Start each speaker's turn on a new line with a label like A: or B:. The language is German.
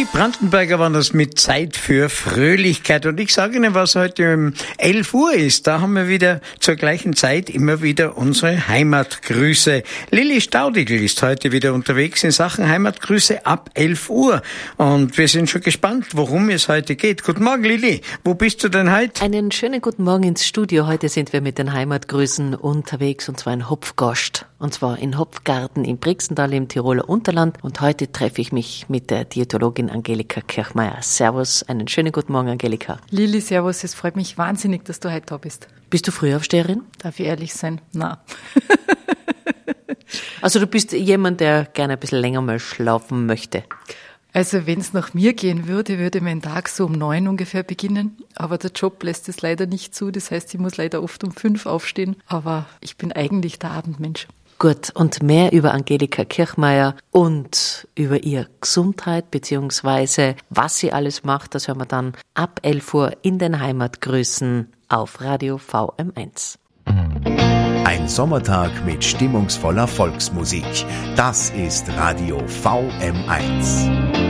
A: Die Brandenberger waren das mit Zeit für Fröhlichkeit. Und ich sage Ihnen, was heute um 11 Uhr ist. Da haben wir wieder zur gleichen Zeit immer wieder unsere Heimatgrüße. Lilly Staudigl ist heute wieder unterwegs in Sachen Heimatgrüße ab 11 Uhr. Und wir sind schon gespannt, worum es heute geht. Guten Morgen, Lilly. Wo bist du denn heute?
B: Einen schönen guten Morgen ins Studio. Heute sind wir mit den Heimatgrüßen unterwegs, und zwar in Hopfgast. Und zwar in Hopfgarten im Brixental im Tiroler Unterland. Und heute treffe ich mich mit der Diätologin Angelika Kirchmeier. Servus, einen schönen guten Morgen, Angelika.
C: Lilly, servus, es freut mich wahnsinnig, dass du heute da bist.
B: Bist du Frühaufsteherin?
C: Darf ich ehrlich sein? Nein.
B: Also du bist jemand, der gerne ein bisschen länger mal schlafen möchte.
C: Also wenn es nach mir gehen würde mein Tag so um 9 ungefähr beginnen. Aber der Job lässt es leider nicht zu. Das heißt, ich muss leider oft um 5 aufstehen. Aber ich bin eigentlich der Abendmensch.
B: Gut, und mehr über Angelika Kirchmeier und über ihre Gesundheit beziehungsweise was sie alles macht, das hören wir dann ab 11 Uhr in den Heimatgrüßen auf Radio VM1.
D: Ein Sommertag mit stimmungsvoller Volksmusik. Das ist Radio VM1.